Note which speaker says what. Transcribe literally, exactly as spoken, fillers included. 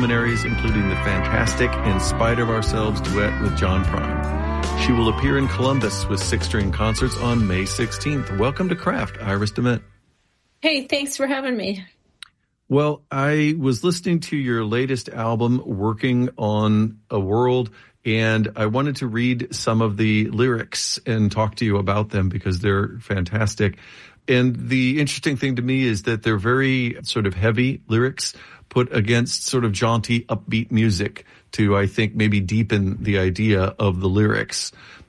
Speaker 1: luminaries, including the fantastic In Spite of Ourselves duet with John Prine. She will appear in Columbus with six-string concerts on May sixteenth. Welcome to Craft, Iris DeMent.
Speaker 2: Hey, thanks for having me.
Speaker 1: Well, I was listening to your latest album, Working on a World, and I wanted to read some of the lyrics and talk to you about them because they're fantastic. And the interesting thing to me is that they're very sort of heavy lyrics put against sort of jaunty, upbeat music to, I think, maybe deepen the idea of the lyrics.